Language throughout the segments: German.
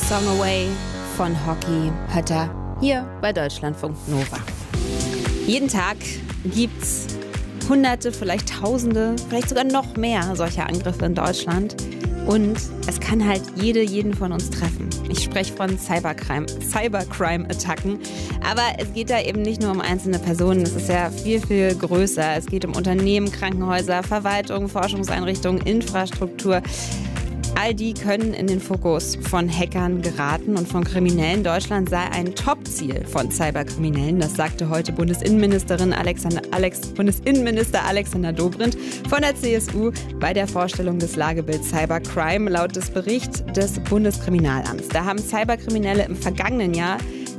Song Away von Hockey hört er hier bei Deutschlandfunk Nova. Jeden Tag gibt's Hunderte, vielleicht Tausende, vielleicht sogar noch mehr solcher Angriffe in Deutschland. Und es kann halt jeden von uns treffen. Ich spreche von Cybercrime-Attacken. Aber es geht da eben nicht nur um einzelne Personen. Es ist ja viel, viel größer. Es geht um Unternehmen, Krankenhäuser, Verwaltung, Forschungseinrichtungen, Infrastruktur. All die können in den Fokus von Hackern geraten und von Kriminellen. Deutschland sei ein Top-Ziel von Cyberkriminellen. Das sagte heute Bundesinnenminister Alexander Dobrindt von der CSU bei der Vorstellung des Lagebilds Cybercrime laut des Berichts des Bundeskriminalamts. Da haben Cyberkriminelle im vergangenen Jahr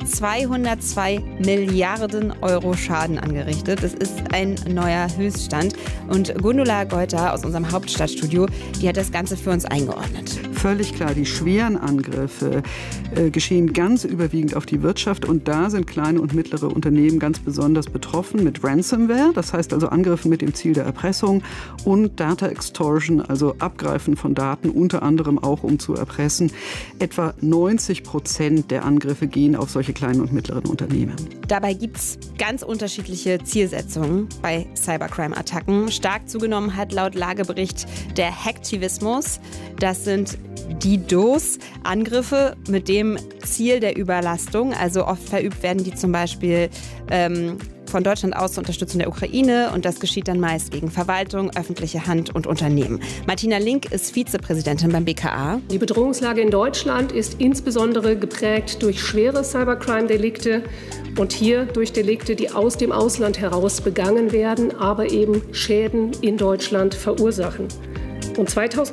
202 Milliarden Euro Schaden angerichtet. Das ist ein neuer Höchststand. Und Gundula Geuter aus unserem Hauptstadtstudio, die hat das Ganze für uns eingeordnet. Völlig klar, die schweren Angriffe geschehen ganz überwiegend auf die Wirtschaft. Und da sind kleine und mittlere Unternehmen ganz besonders betroffen mit Ransomware. Das heißt also Angriffe mit dem Ziel der Erpressung und Data Extortion, also Abgreifen von Daten, unter anderem auch um zu erpressen. Etwa 90% der Angriffe gehen auf solche kleinen und mittleren Unternehmen. Dabei gibt es ganz unterschiedliche Zielsetzungen bei Cybercrime-Attacken. Stark zugenommen hat laut Lagebericht der Hacktivismus. Das sind DDoS-Angriffe mit dem Ziel der Überlastung. Also oft verübt werden die zum Beispiel von Deutschland aus zur Unterstützung der Ukraine und das geschieht dann meist gegen Verwaltung, öffentliche Hand und Unternehmen. Martina Link ist Vizepräsidentin beim BKA. Die Bedrohungslage in Deutschland ist insbesondere geprägt durch schwere Cybercrime-Delikte und hier durch Delikte, die aus dem Ausland heraus begangen werden, aber eben Schäden in Deutschland verursachen. Und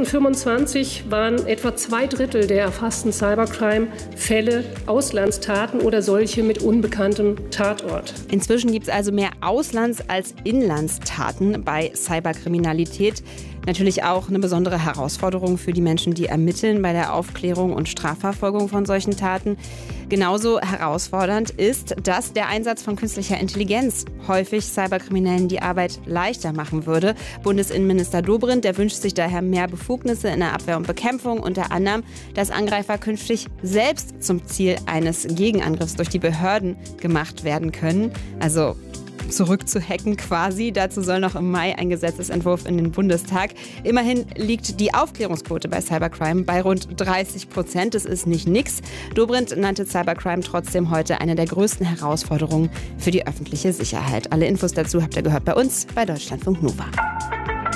2025 waren etwa 2/3 der erfassten Cybercrime-Fälle Auslandstaten oder solche mit unbekanntem Tatort. Inzwischen gibt es also mehr Auslands- als Inlandstaten bei Cyberkriminalität. Natürlich auch eine besondere Herausforderung für die Menschen, die ermitteln bei der Aufklärung und Strafverfolgung von solchen Taten. Genauso herausfordernd ist, dass der Einsatz von künstlicher Intelligenz häufig Cyberkriminellen die Arbeit leichter machen würde. Bundesinnenminister Dobrindt, der wünscht sich daher mehr Befugnisse in der Abwehr und Bekämpfung, unter anderem, dass Angreifer künftig selbst zum Ziel eines Gegenangriffs durch die Behörden gemacht werden können. Also zurückzuhacken quasi. Dazu soll noch im Mai ein Gesetzesentwurf in den Bundestag. Immerhin liegt die Aufklärungsquote bei Cybercrime bei rund 30%. Das ist nicht nix. Dobrindt nannte Cybercrime trotzdem heute eine der größten Herausforderungen für die öffentliche Sicherheit. Alle Infos dazu habt ihr gehört bei uns bei Deutschlandfunk Nova.